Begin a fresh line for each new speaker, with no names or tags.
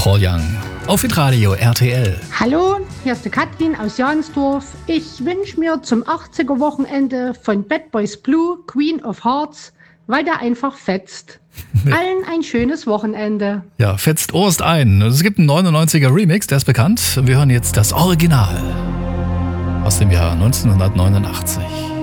Paul Young auf Hitradio RTL.
Hallo, hier ist die Katrin aus Jansdorf. Ich wünsche mir zum 80er-Wochenende von Bad Boys Blue Queen of Hearts, weil der einfach fetzt. Allen ein schönes Wochenende.
Ja, fetzt Ost ein. Es gibt einen 99er Remix, der ist bekannt. Wir hören jetzt das Original aus dem Jahr 1989.